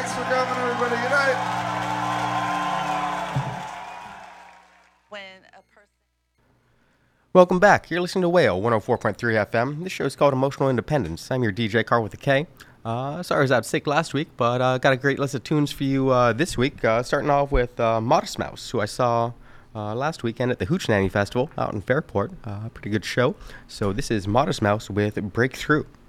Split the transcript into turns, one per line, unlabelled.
Thanks for coming, everybody. Good night.
Welcome back. You're listening to Whale 104.3 FM. This show is called Emotional Independence. I'm your DJ Carl with a K. Sorry I was out sick last week, but got a great list of tunes for you this week. Starting off with Modest Mouse, who I saw last weekend at the Hoochie Festival out in Fairport. Pretty good show. So this is Modest Mouse with Breakthrough.